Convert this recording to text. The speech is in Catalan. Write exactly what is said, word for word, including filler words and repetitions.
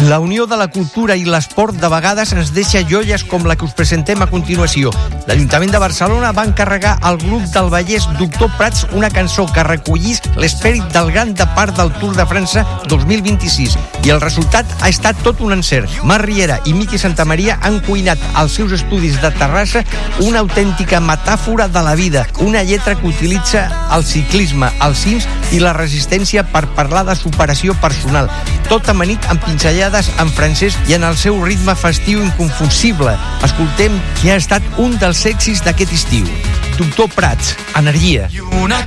La unió de la cultura i l'esport de vegades ens deixa joies com la que us presentem a continuació. L'Ajuntament de Barcelona va encarregar al grup del Vallès Doctor Prats una cançó que recollís l'esperit del gran depart del Tour de França dos mil vint-i-sis i el resultat ha estat tot un encert. Marc Riera i Miqui Santamaria han cuinat als seus estudis de Terrassa una autèntica metàfora de la vida, una lletra que utilitza el ciclisme, els cims i la resistència per parlar de superació personal, tot amanit amb pinzellades en francès i en el seu ritme festiu inconfusible. Escoltem qui ha estat un dels èxits d'aquest estiu. Doctor Prats, energia. I una